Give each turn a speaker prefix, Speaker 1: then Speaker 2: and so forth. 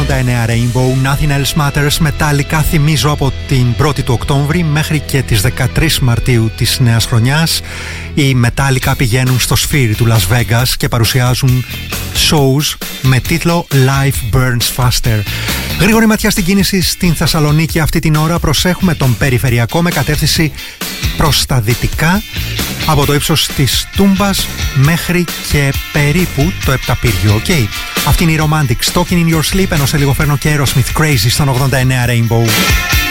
Speaker 1: 89 Rainbow, Nothing Else Matters, Metallica, θυμίζω από την 1η του Οκτώβρη μέχρι και τις 13 Μαρτίου της νέας χρονιάς. Οι Metallica πηγαίνουν στο Sphere του Las Vegas και παρουσιάζουν shows με τίτλο Life Burns Faster. Γρήγορη ματιά στην κίνηση στην Θεσσαλονίκη αυτή την ώρα. Προσέχουμε τον περιφερειακό με κατεύθυνση προς τα δυτικά από το ύψος της Τούμπας μέχρι και περίπου το Επταπύργιο. Okay. Αυτή είναι η Romantics, Talking in Your Sleep, ενώ σε λίγο φέρνω και Aerosmith Crazy στον 89 Rainbow.